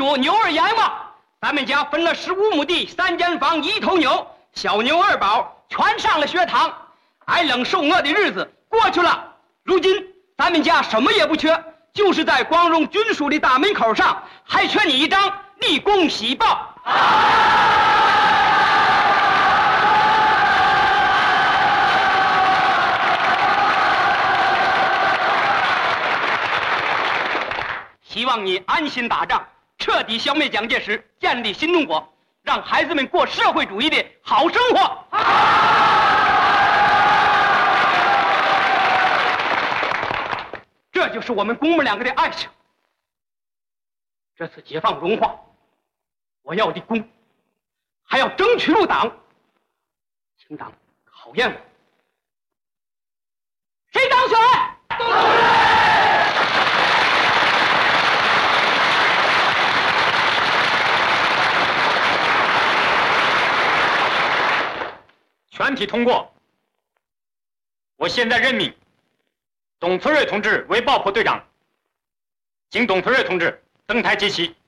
主牛儿养嘛，咱们家分了15亩地，3间房，1头牛，小牛2宝全上了学堂。挨冷受饿的日子过去了，如今咱们家什么也不缺，就是在光荣军属的大门口上还缺你一张立功喜报。希望你安心打仗，彻底消灭蒋介石，建立新中国，让孩子们过社会主义的好生活。这就是我们公母2个的爱情。这次解放荣化，我要立功，还要争取入党，请党考验我。谁当选？ 全体通过。我现在任命董存瑞同志为爆破队长，请董存瑞同志登台接旗。